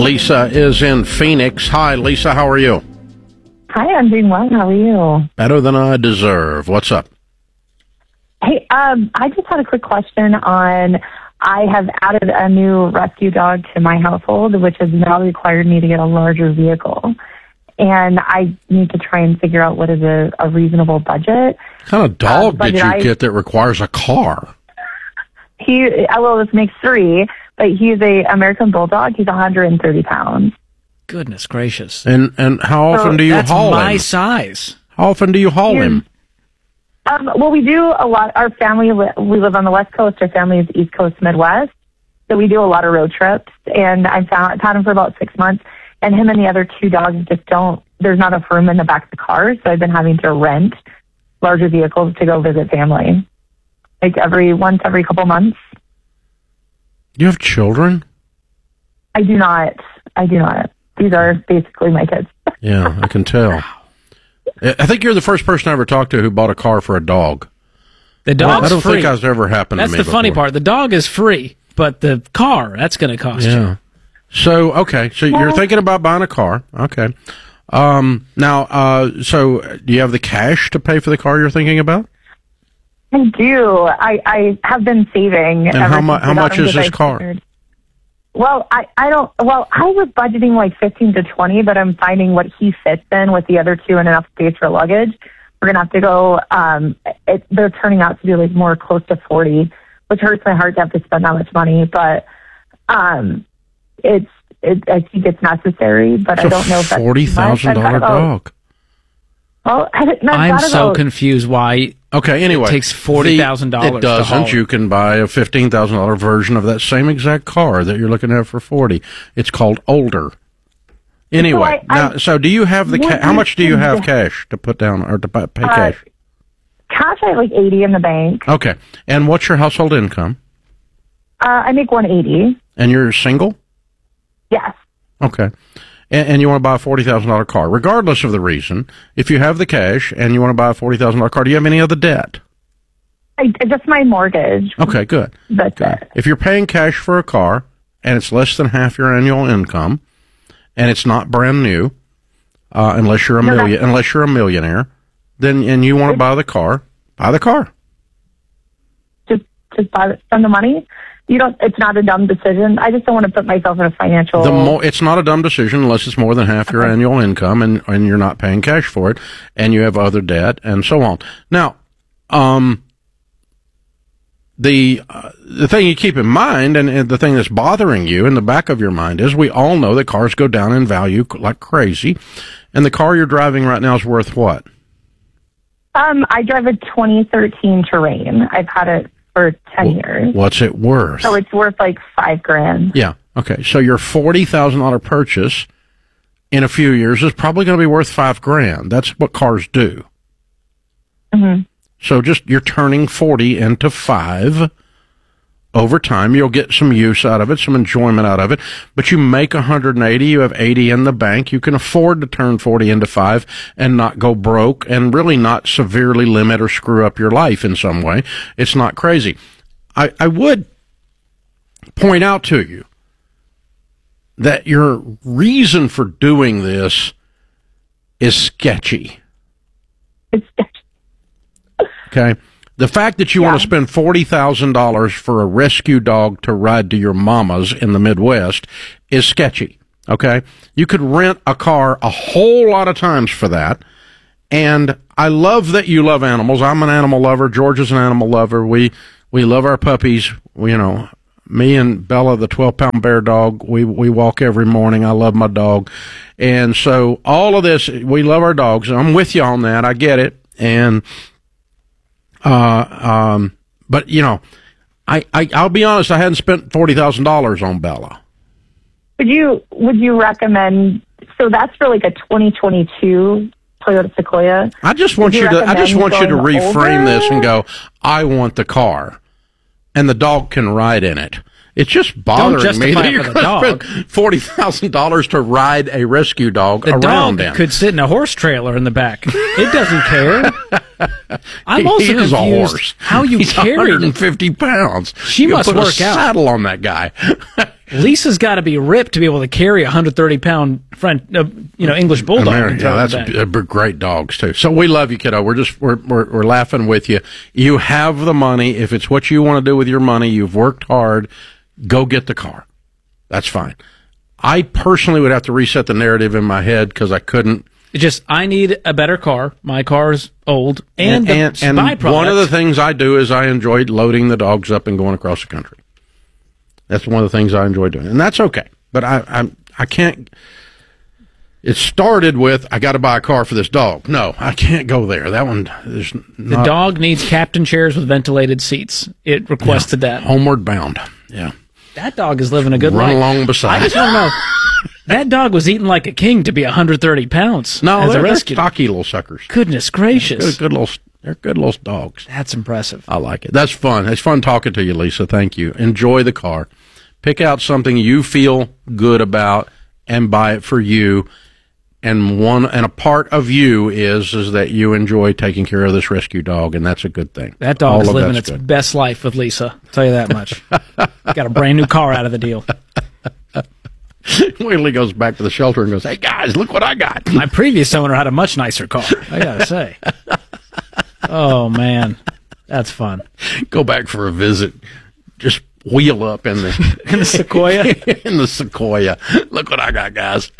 Lisa is in Phoenix. Hi, Lisa. How are you? Hi, I'm doing well. How are you? Better than I deserve. What's up? Hey, I just had a quick question on, I have added a new rescue dog to my household, which has now required me to get a larger vehicle. And I need to try and figure out what is a reasonable budget. What kind of dog did you get that requires a car? This makes 3, but he's a American Bulldog. He's 130 pounds. Goodness gracious. And how often do you haul him? That's my size. How often do you haul him? Well, we do a lot. Our family, we live on the West Coast. Our family is East Coast, Midwest. So we do a lot of road trips. And I've had him for about 6 months. And him and the other 2 dogs there's not enough room in the back of the car. So I've been having to rent larger vehicles to go visit family. Like every couple months. You have children? I do not. These are basically my kids. Yeah, I can tell. I think you're the first person I ever talked to who bought a car for a dog. The dog's free. I don't free. think that's ever happened to me That's the funny before. part. The dog is free, but the car, that's going to cost you. So, okay. So you're thinking about buying a car. Okay. So do you have the cash to pay for the car you're thinking about? I do. I have been saving. And how much is this car? Well, I was budgeting like 15 to 20, but I'm finding what he fits in with the other 2 and enough space for luggage. We're going to have to go, they're turning out to be like more close to 40, which hurts my heart to have to spend that much money, but, I think it's necessary, but I don't know if that's $40,000 dog. Well, I'm so confused why. Okay, anyway. It takes $40,000. It doesn't. You can buy a $15,000 version of that same exact car that you're looking at for $40,000. It's called Older. Anyway, so do you have how much do you have cash to put down or to pay cash? Cash, I have like 80 in the bank. Okay. And what's your household income? I make 180. And you're single? Yes. Okay. And you want to buy a $40,000 car, regardless of the reason. If you have the cash and you want to buy a $40,000 car, do you have any other debt? Just my mortgage. Okay, good. That's it. If you're paying cash for a car and it's less than half your annual income, and it's not brand new, unless you're a millionaire, then and you want to buy the car, buy the car. Just spend the money. It's not a dumb decision. I just don't want to put myself in a financial... It's not a dumb decision unless it's more than half your annual income and you're not paying cash for it and you have other debt and so on. Now, the thing you keep in mind and the thing that's bothering you in the back of your mind is we all know that cars go down in value like crazy. And the car you're driving right now is worth what? I drive a 2013 Terrain. I've had it for 10 years. What's it worth? So it's worth like $5,000. Yeah. Okay. So your $40,000 purchase in a few years is probably going to be worth $5,000. That's what cars do. Mm-hmm. So you're turning 40 into 5. Over time, you'll get some use out of it, some enjoyment out of it. But you make 180, you have 80 in the bank. You can afford to turn 40 into 5 and not go broke and really not severely limit or screw up your life in some way. It's not crazy. I would point out to you that your reason for doing this is sketchy. It's sketchy. Okay? The fact that you want to spend $40,000 for a rescue dog to ride to your mama's in the Midwest is sketchy, okay? You could rent a car a whole lot of times for that, and I love that you love animals. I'm an animal lover. George is an animal lover. We love our puppies. Me and Bella, the 12-pound bear dog, we walk every morning. I love my dog. And so all of this, we love our dogs. I'm with you on that. I get it. And but I'll be honest, I hadn't spent $40,000 on Bella. Would you recommend, so that's for like a 2022 Toyota Sequoia? I just want you to reframe this and go, I want the car and the dog can ride in it. It's just bothering me that you're going to spend $40,000 to ride a rescue dog around him. The dog could sit in a horse trailer in the back. It doesn't care. I'm also confused a horse. How you He's carry 150 pounds. She must put work a out. Saddle on that guy. Lisa's got to be ripped to be able to carry a 130-pound English bulldog. They're great dogs too. So we love you, kiddo. We're laughing with you. You have the money. If it's what you want to do with your money, you've worked hard. Go get the car. That's fine. I personally would have to reset the narrative in my head because I couldn't. I need a better car. My car's old, and byproduct. One of the things I do is I enjoy loading the dogs up and going across the country. That's one of the things I enjoy doing, and that's okay. But I can't. It started with I got to buy a car for this dog. No, I can't go there. That one is not. The dog needs captain chairs with ventilated seats. It requested that. Homeward bound. Yeah. That dog is living a good life. Run along beside. I just want to know. That dog was eating like a king to be 130 pounds. No, as a they're rescue. stocky little suckers. Goodness gracious. They're good little dogs. That's impressive. I like it. That's fun. It's fun talking to you, Lisa. Thank you. Enjoy the car. Pick out something you feel good about and buy it for you. And a part of you is that you enjoy taking care of this rescue dog, and that's a good thing. That dog is living its best life with Lisa. I'll tell you that much. Got a brand new car out of the deal. Wait till he goes back to the shelter and goes, "Hey guys, look what I got." My previous owner had a much nicer car, I gotta say. Oh man, that's fun. Go back for a visit. Just wheel up in the Sequoia. In the Sequoia. Look what I got, guys.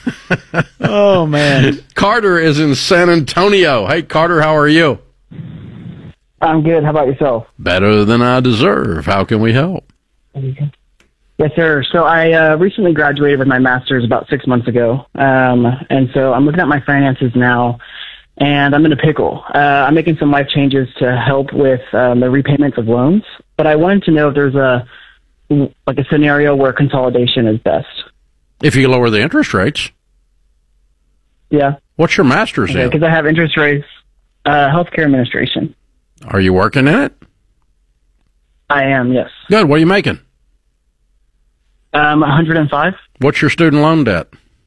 Oh man. Carter is in San Antonio. Hey Carter, how are you? I'm good. How about yourself? Better than I deserve. How can we help? Yes, sir. So I recently graduated with my master's about 6 months ago. And so I'm looking at my finances now, and I'm in a pickle. I'm making some life changes to help with the repayments of loans. But I wanted to know if there's a scenario where consolidation is best. If you lower the interest rates. Yeah. What's your master's in? Because I have interest rates, healthcare administration. Are you working in it? I am, yes. Good. What are you making? 105. What's your student loan debt?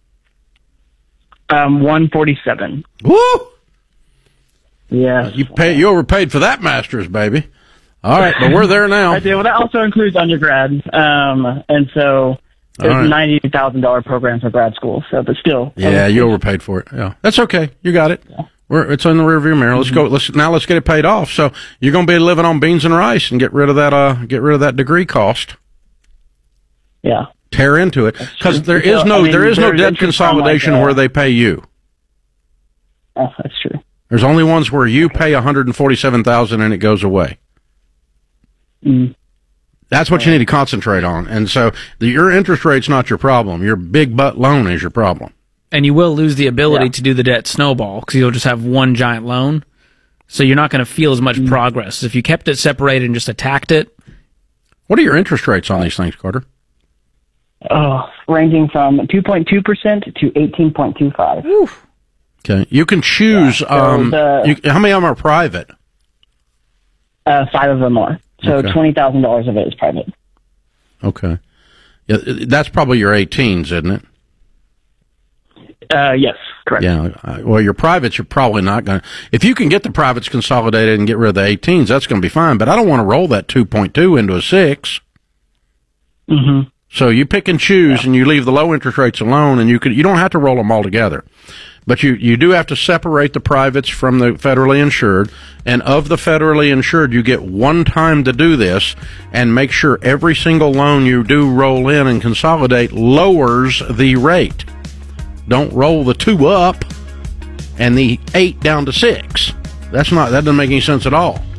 147. Woo! Yeah. You overpaid for that master's, baby. All right, but we're there now. I do. Well, that also includes undergrad. And so there's a $90,000 program for grad school. So, but still. Yeah, you overpaid for it. Yeah. That's okay. You got it. Yeah. It's in the rearview mirror. Let's go. Let's get it paid off. So you're going to be living on beans and rice and get rid of that degree cost. Yeah. Tear into it because there is no debt consolidation where they pay you. Oh, that's true. There's only ones where you pay $147,000 and it goes away. Mm. That's what you need to concentrate on. And so your interest rate's not your problem. Your big butt loan is your problem. And you will lose the ability to do the debt snowball because you'll just have one giant loan. So you're not going to feel as much progress. If you kept it separated and just attacked it. What are your interest rates on these things, Carter? Oh, ranging from 2.2% to 18.25. Oof. Okay. You can choose. How many of them are private? 5 of them are. So $20,000 of it is private. Okay. Yeah, that's probably your 18s, isn't it? Yes, correct. Yeah. Well, your privates, you're probably not going to. If you can get the privates consolidated and get rid of the 18s, that's going to be fine. But I don't want to roll that 2.2 into a 6. Mm-hmm. So you pick and choose, and you leave the low interest rates alone, and you don't have to roll them all together. But you do have to separate the privates from the federally insured, and of the federally insured, you get one time to do this, and make sure every single loan you do roll in and consolidate lowers the rate. Don't roll the 2 up and the 8 down to 6. That doesn't make any sense at all.